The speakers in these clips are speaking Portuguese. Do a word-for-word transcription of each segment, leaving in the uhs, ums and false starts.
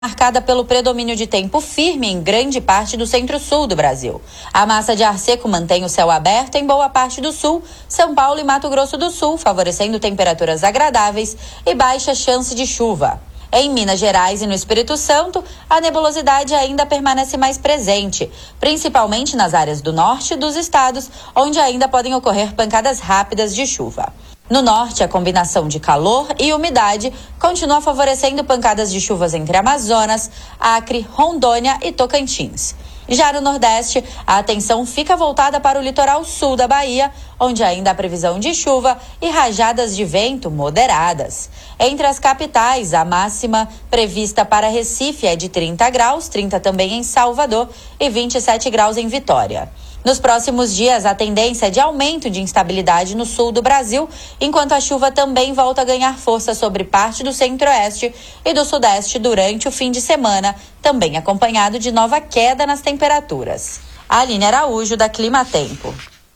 marcada pelo predomínio de tempo firme em grande parte do centro-sul do Brasil. A massa de ar seco mantém o céu aberto em boa parte do sul, São Paulo e Mato Grosso do Sul, favorecendo temperaturas agradáveis e baixa chance de chuva. Em Minas Gerais e no Espírito Santo, a nebulosidade ainda permanece mais presente, principalmente nas áreas do norte dos estados, onde ainda podem ocorrer pancadas rápidas de chuva. No norte, a combinação de calor e umidade continua favorecendo pancadas de chuvas entre Amazonas, Acre, Rondônia e Tocantins. Já no Nordeste, a atenção fica voltada para o litoral sul da Bahia, onde ainda há previsão de chuva e rajadas de vento moderadas. Entre as capitais, a máxima prevista para Recife é de trinta graus, trinta também em Salvador e vinte e sete graus em Vitória. Nos próximos dias, a tendência é de aumento de instabilidade no sul do Brasil, enquanto a chuva também volta a ganhar força sobre parte do centro-oeste e do sudeste durante o fim de semana, também acompanhado de nova queda nas temperaturas. Aline Araújo, da Clima Tempo.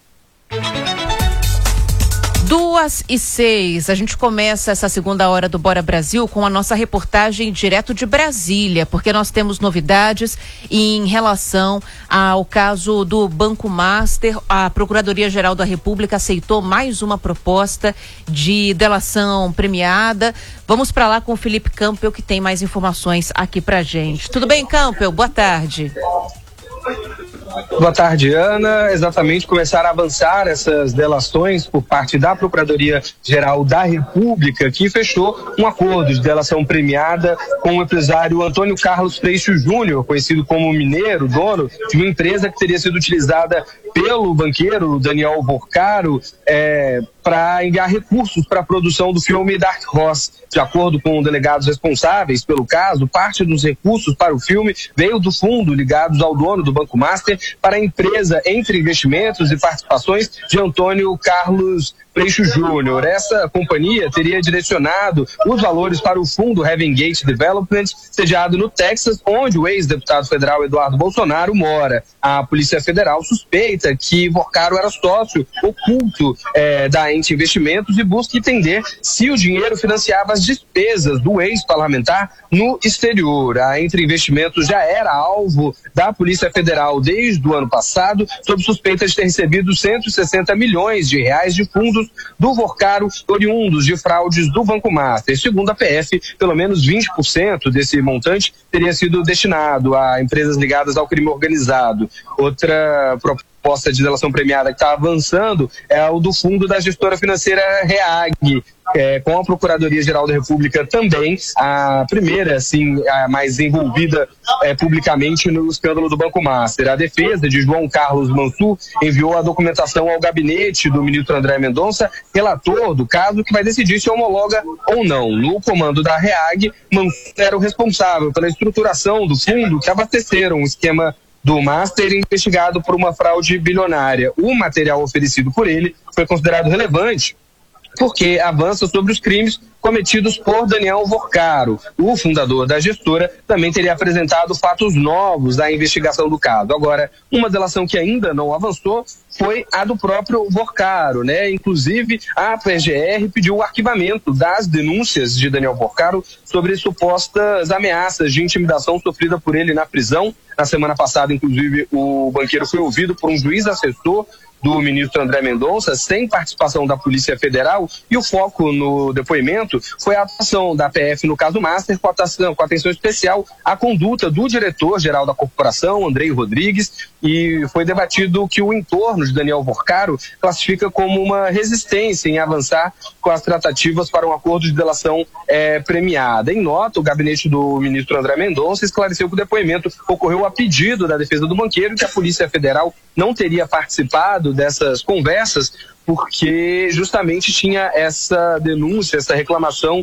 Duas e seis, a gente começa essa segunda hora do Bora Brasil com a nossa reportagem direto de Brasília, porque nós temos novidades em relação ao caso do Banco Master. A Procuradoria-Geral da República aceitou mais uma proposta de delação premiada. Vamos para lá com o Felipe Campbell, que tem mais informações aqui pra gente. Tudo bem, Campbell? Boa tarde. Boa tarde, Ana. Exatamente, começaram a avançar essas delações por parte da Procuradoria-Geral da República, que fechou um acordo de delação premiada com o empresário Antônio Carlos Freixo Júnior, conhecido como Mineiro, dono de uma empresa que teria sido utilizada pelo banqueiro Daniel Vorcaro é, para enviar recursos para a produção do filme Dark Horse. De acordo com delegados responsáveis pelo caso, parte dos recursos para o filme veio do fundo ligados ao dono do Banco Master para a empresa Entre Investimentos e Participações de Antônio Carlos Freixo Júnior. Essa companhia teria direcionado os valores para o fundo Heaven Gate Development, sediado no Texas, onde o ex-deputado federal Eduardo Bolsonaro mora. A Polícia Federal suspeita que Vorcaro era sócio oculto eh, da Ente Investimentos e busca entender se o dinheiro financiava as despesas do ex-parlamentar no exterior. A Entre Investimentos já era alvo da Polícia Federal desde o ano passado, sob suspeita de ter recebido cento e sessenta milhões de reais de fundos do Vorcaro, oriundos de fraudes do Banco Master. Segundo a P F, pelo menos vinte por cento desse montante teria sido destinado a empresas ligadas ao crime organizado. Outra proposta de delação premiada que está avançando é o do fundo da gestora financeira REAG, é, com a Procuradoria-Geral da República também, a primeira, assim, a mais envolvida é, publicamente no escândalo do Banco Master. A defesa de João Carlos Mansur enviou a documentação ao gabinete do ministro André Mendonça, relator do caso, que vai decidir se homologa ou não. No comando da REAG, Mansur era o responsável pela estruturação do fundo que abasteceram o esquema do Master, investigado por uma fraude bilionária. O material oferecido por ele foi considerado relevante porque avança sobre os crimes cometidos por Daniel Vorcaro. O fundador da gestora também teria apresentado fatos novos da investigação do caso. Agora, uma delação que ainda não avançou foi a do próprio Vorcaro, né? Inclusive, a P G R pediu o arquivamento das denúncias de Daniel Vorcaro sobre supostas ameaças de intimidação sofrida por ele na prisão. Na semana passada, inclusive, o banqueiro foi ouvido por um juiz assessor do ministro André Mendonça, sem participação da Polícia Federal, e o foco no depoimento foi a atuação da P F no caso Master, com atenção, com atenção especial à conduta do diretor-geral da corporação, Andrei Rodrigues, e foi debatido que o entorno de Daniel Vorcaro classifica como uma resistência em avançar com as tratativas para um acordo de delação é, premiada. Em nota, o gabinete do ministro André Mendonça esclareceu que o depoimento ocorreu a pedido da defesa do banqueiro e que a Polícia Federal não teria participado dessas conversas porque justamente tinha essa denúncia, essa reclamação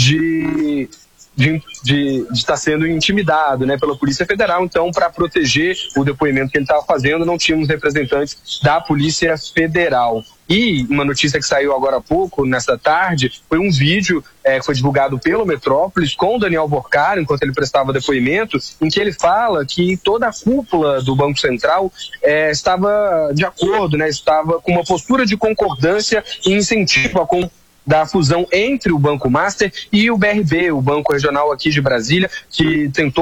de de, de, de estar sendo intimidado, né, pela Polícia Federal. Então, para proteger o depoimento que ele estava fazendo, não tínhamos representantes da Polícia Federal. E uma notícia que saiu agora há pouco, nessa tarde, foi um vídeo é, que foi divulgado pelo Metrópolis com o Daniel Vorcaro, enquanto ele prestava depoimento, em que ele fala que toda a cúpula do Banco Central é, estava de acordo, né, estava com uma postura de concordância e incentivo à, com, da fusão entre o Banco Master e o B R B, o Banco Regional aqui de Brasília, que tentou